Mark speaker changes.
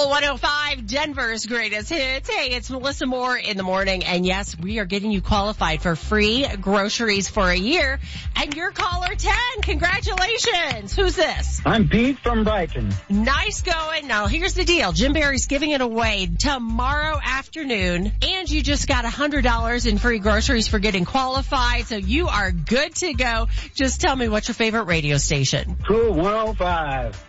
Speaker 1: Cool 105, Denver's greatest hits. Hey, it's Melissa Moore in the morning. And yes, we are getting you qualified for free groceries for a year. And you're caller 10. Congratulations. Who's this?
Speaker 2: I'm Pete from Brighton.
Speaker 1: Nice going. Now, here's the deal. Jim Barry's giving it away tomorrow afternoon. And you just got $100 in free groceries for getting qualified. So you are good to go. Just tell me what's your favorite radio station.
Speaker 2: Cool 105.